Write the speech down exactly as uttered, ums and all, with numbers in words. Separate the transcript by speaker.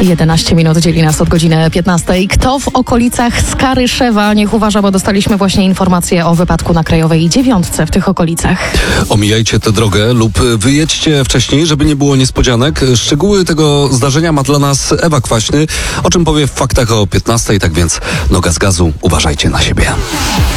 Speaker 1: jedenaście minut dzieli nas od godziny piętnastej. Kto w okolicach Skaryszewa? Niech uważa, bo dostaliśmy właśnie informację o wypadku na Krajowej dziewiątce w tych okolicach.
Speaker 2: Omijajcie tę drogę lub wyjedźcie wcześniej, żeby nie było niespodzianek. Szczegóły tego zdarzenia ma dla nas Ewa Kwaśny, o czym powie w faktach o piętnastej, tak więc noga z gazu, uważajcie na siebie.